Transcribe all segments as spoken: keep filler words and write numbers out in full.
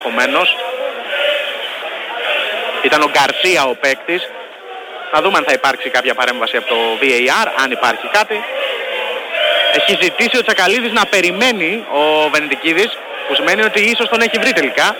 Επομένως, ήταν ο Γκαρσία ο παίκτης. Να δούμε αν θα υπάρξει κάποια παρέμβαση από το βι έι αρ, αν υπάρχει κάτι. Έχει ζητήσει ο Τσακαλίδης να περιμένει ο Βενετικίδης, που σημαίνει ότι ίσως τον έχει βρει τελικά.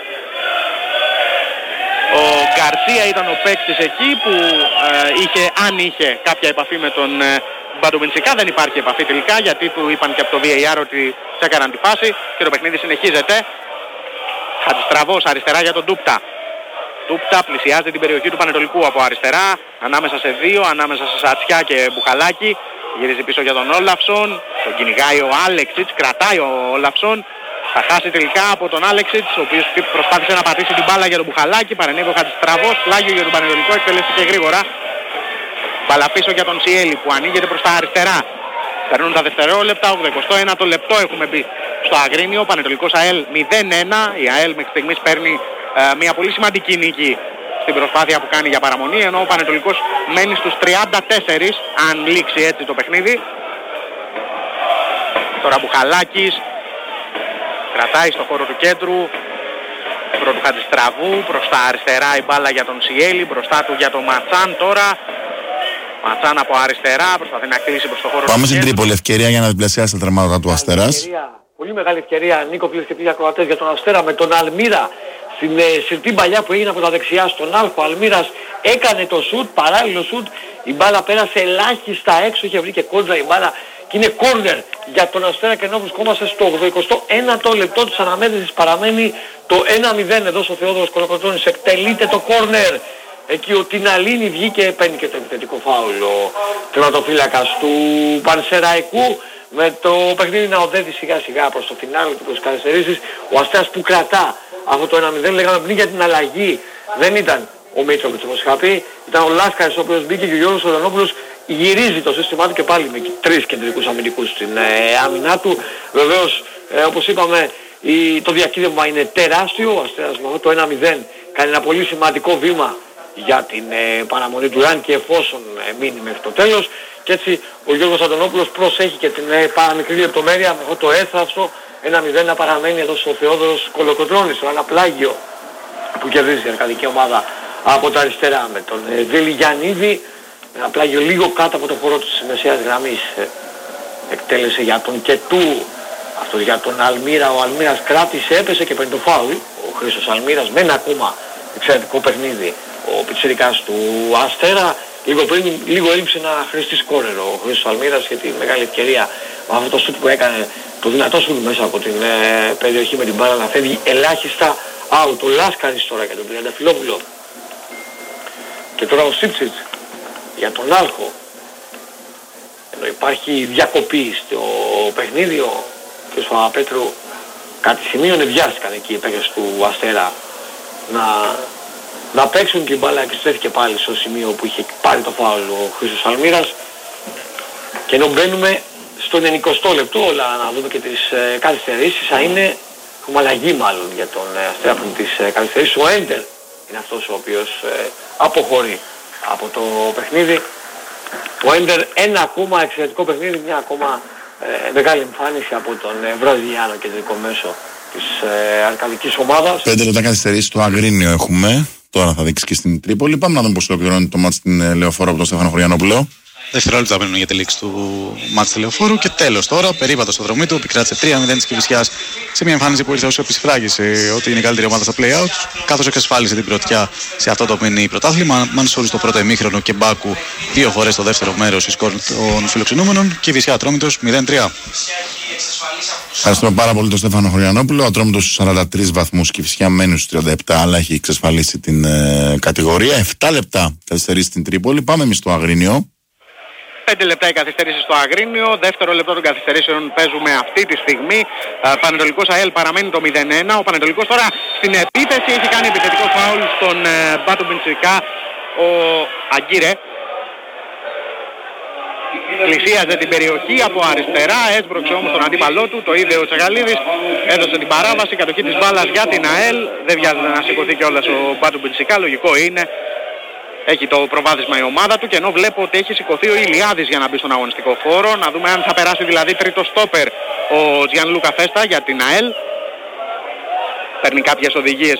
Ο Γκαρσία ήταν ο παίκτης εκεί που ε, είχε, αν είχε κάποια επαφή με τον ε, Μπαντουμιντσικά. Δεν υπάρχει επαφή τελικά, γιατί του είπαν και από το βι έι αρ ότι τσέκαραν τη φάση και το παιχνίδι συνεχίζεται. Χατζηστραβός αριστερά για τον Ντούπτα. Ντούπτα πλησιάζει την περιοχή του Πανετολικού από αριστερά, ανάμεσα σε δύο, ανάμεσα σε Σατσιά και Μπουχαλάκη. Γυρίζει πίσω για τον Όλαυσον, τον κυνηγάει ο Άλεξιτς, κρατάει ο Όλαυσον. Θα χάσει τελικά από τον Άλεξιτς, ο οποίος προσπάθησε να πατήσει την μπάλα για τον Μπουχαλάκη. Παρενέβη ο Χατζηστραβός, πλάγιο για τον Πανετολικό, εκτελέστηκε γρήγορα. Μπάλα πίσω για τον Σιέλη που ανοίγεται προς τα αριστερά. Περνούν τα δευτερόλεπτα, ογδοηκοστό ένατο λεπτό έχουμε μπει στο Αγρίνιο. Πανετολικός ΑΕΛ μηδέν ένα. Η ΑΕΛ μέχρι στιγμής παίρνει ε, μια πολύ σημαντική νίκη στην προσπάθεια που κάνει για παραμονή, ενώ ο Πανετολικός μένει στους τριάντα τέσσερα αν λήξει έτσι το παιχνίδι. Τώρα Μπουχαλάκης κρατάει στο χώρο του κέντρου, πρώτου Χατζηστραβού, προς τα αριστερά η μπάλα για τον Σιέλη, μπροστά του για τον Ματσάν τώρα. Ματσάν από αριστερά, προσπαθεί να κλείσει προς το χώρο. Πάμε στην Τρίπολη, ευκαιρία για να διπλασιάσει τα τερμάτα του Αστέρας. Πολύ μεγάλη ευκαιρία, Νίκο, φίλες και φίλοι ακροατές, για τον Αστέρα με τον Αλμύρα στην ε, συρτή παλιά που έγινε από τα δεξιά στον Άλφο. Ο Αλμύρας έκανε το σουτ, παράλληλο σουτ, η μπάλα πέρασε ελάχιστα έξω, είχε βρει και κόντρα η μπάλα και είναι κόρνερ για τον Αστέρα, και ενώ βρισκόμαστε στο ογδοηκοστό ένατο λεπτό της αναμέτρησης παραμένει το ένα μηδέν εδώ στο Θεόδωρος Κολοκοτρώνης. Εκτελείται το κόρνερ. Εκεί ο Τιναλίνη βγήκε, παίρνει και το επιθετικό φάουλ ο τερματοφύλακας του Πανσεραϊκού, με το παιχνίδι να οδεύει σιγά σιγά προς το φινάλε του, προς τις καθυστερήσεις. Ο Αστέρας που κρατά αυτό το ένα μηδέν, λέγαμε πριν για την αλλαγή, δεν ήταν ο Μίτροβιτς όπως είχα πει, ήταν ο Λάσκαρης ο οποίος μπήκε και ο Γιώργος Οδανόπουλος γυρίζει το σύστημά του και πάλι με τρεις κεντρικούς αμυντικούς στην ε, άμυνά του. Βεβαίως ε, όπως είπαμε η, το διακύβευμα είναι τεράστιο, ο Αστέρας με αυτό το ένα μηδέν κάνει ένα πολύ σημαντικό βήμα για την ε, παραμονή του, αν και εφόσον ε, μείνει μέχρι το τέλος. Και έτσι ο Γιώργος Αντωνόπουλος προσέχει και την ε, παραμικρή λεπτομέρεια με αυτό το έθραυστο ένα μηδέν να παραμένει εδώ στο Θεόδωρος Κολοκοτρώνης, στο ένα πλάγιο που κερδίζει η αρκαδική ομάδα από τα αριστερά με τον ε, Βίλη Γιαννίδη, ένα πλάγιο λίγο κάτω από το χώρο της μεσαίας γραμμής, ε, εκτέλεσε για τον Κετού, αυτό για τον Αλμύρα, ο Αλμύρας κράτησε, έπεσε και παίρνει το φάουλ, ο Χρήστος Αλμύρας με ένα ακόμα εξαιρετικό παιχνίδι. Ο πιτσιρικάς του Αστέρα, λίγο πριν, λίγο έλειψε να χρηστεί σκόρερ ο Χρήστος Αλμύρας για τη μεγάλη ευκαιρία με αυτό το σουτ που έκανε, το δυνατό σουτ μέσα από την ε, περιοχή με την μπάλα να φεύγει ελάχιστα out. Ο Λάσκαρης τώρα για τον Τριανταφυλόπουλο. Και τώρα ο Σίψιτς για τον Άλχο. Ενώ υπάρχει διακοπή στο παιχνίδι, ο κ. Παπαπέτρου κάτι σημείο νευριάστηκαν εκεί οι παίκτες του Αστέρα να, να παίξουν και η μπάλα επιστρέφηκε πάλι στο σημείο που είχε πάρει το φάουλ ο Χρήστος Αλμύρας. Και ενώ μπαίνουμε στο ενενηκοστό λεπτό, όλα να δούμε και τις ε, καθυστερήσεις, θα είναι, έχουμε αλλαγή μάλλον για τον ε, Αστέρα από τις ε, καθυστερήσεις. Ο Έντερ είναι αυτός ο οποίος ε, αποχωρεί από το παιχνίδι. Ο Έντερ ένα ακόμα εξαιρετικό παιχνίδι, μια ακόμα ε, μεγάλη εμφάνιση από τον ε, Βραζιλιάνο κεντρικό μέσο της ε, αρκαδικής ομάδας. Πέντε λεπτά καθυστερήσεις στο Αγρίνιο έχουμε. Τώρα θα δείξει και στην Τρίπολη. Πάμε να δούμε πώς ολοκληρώνει το μάτς στην ε, Λεωφόρο από τον Στέφανο Χωριανόπουλο. Δευτερόλεπτα μένουν για τη λήξη του μάτς τηλεοφόρου και τέλος τώρα, περίπατο στο δρόμο του, επικράτησε τρία μηδέν της Κηφισιάς σε μια εμφάνιση που ήρθε όσο επισφράγησε ότι είναι η καλύτερη ομάδα στα play-out, καθώς εξασφάλισε την πρωτιά σε αυτό το μίνι πρωτάθλημα. Μανσούρη στο πρώτο ημίχρονο και Μπάκου δύο φορές στο δεύτερο μέρος η σκορ των φιλοξενούμενων. Κηφισιά Ατρόμητος μηδέν τρία. Ευχαριστούμε πάρα πολύ τον Στέφανο Χωριανόπουλο. Ο Ατρόμητος στους σαράντα τρεις βαθμούς, Κηφισιά μένει στους τριάντα επτά, αλλά έχει εξασφαλίσει την ε, κατηγορία. επτά λεπτά καθυστερήσει στην Τρίπολη. Πάμε εμείς στο Αγρίνιο. πέντε λεπτά η καθυστέρηση στο Αγρίνιο, δεύτερο λεπτό των καθυστερήσεων παίζουμε αυτή τη στιγμή. Πανετολικός ΑΕΛ παραμένει το μηδέν ένα. Ο Πανετολικός τώρα στην επίθεση έχει κάνει επιθετικό φάουλ στον Μπάτου Μπιντσικά, ο Αγκύρε. Πλησίαζε την περιοχή από αριστερά, έσπρωξε όμως τον αντίπαλό του, το είδε ο Τσακαλίδης, έδωσε την παράβαση, κατοχή της μπάλας για την ΑΕΛ. Δεν βιάζεται να σηκωθεί κιόλας ο Μπάτου Μπιντσικά, λογικό είναι. Έχει το προβάδισμα η ομάδα του και ενώ βλέπω ότι έχει σηκωθεί ο Ηλιάδης για να μπει στον αγωνιστικό χώρο. Να δούμε αν θα περάσει δηλαδή τρίτο στόπερ ο Τζιαν Λούκα Φέστα για την ΑΕΛ. παίρνει κάποιες οδηγίες